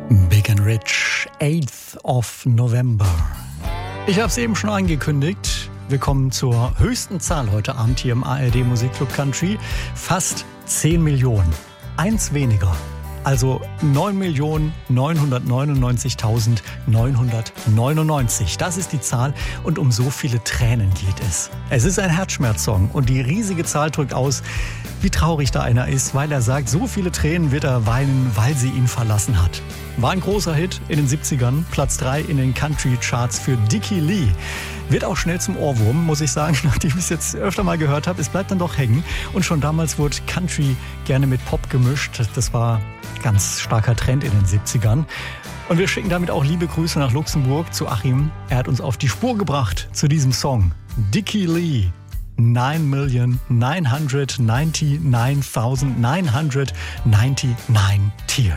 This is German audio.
Big and Rich, 8th of November. Ich habe es eben schon angekündigt. Wir kommen zur höchsten Zahl heute Abend hier im ARD Musikclub Country. Fast 10 Millionen. Eins weniger. Also 9.999.999. Das ist die Zahl und um so viele Tränen geht es. Es ist ein Herzschmerzsong und die riesige Zahl drückt aus, wie traurig da einer ist, weil er sagt, so viele Tränen wird er weinen, weil sie ihn verlassen hat. War ein großer Hit in den 70ern, Platz 3 in den Country-Charts für Dickey Lee. Wird auch schnell zum Ohrwurm, muss ich sagen, nachdem ich es jetzt öfter mal gehört habe. Es bleibt dann doch hängen. Und schon damals wurde Country gerne mit Pop gemischt. Das war ganz starker Trend in den 70ern. Und wir schicken damit auch liebe Grüße nach Luxemburg zu Achim. Er hat uns auf die Spur gebracht zu diesem Song. Dickey Lee. 9.999.999 Tears.